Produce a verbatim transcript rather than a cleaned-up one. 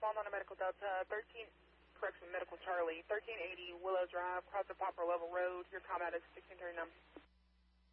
on on a Medical Delta, thirteen, correction, Medical Charlie, thirteen eighty Willow Drive, across the Poplar Level Road. Your combat is sixteen thirty-nine.